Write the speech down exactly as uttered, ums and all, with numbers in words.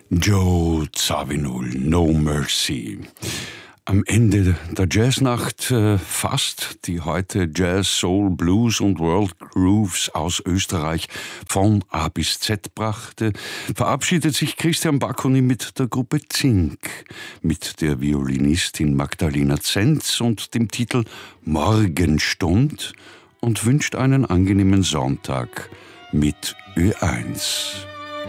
Joe Zawinul, No Mercy. Am Ende der Jazznacht äh, fast, die heute Jazz, Soul, Blues und World Grooves aus Österreich von A bis Z brachte, verabschiedet sich Christian Bacconi mit der Gruppe Zink, mit der Violinistin Magdalena Zenz und dem Titel Morgenstund und wünscht einen angenehmen Sonntag mit Ö eins.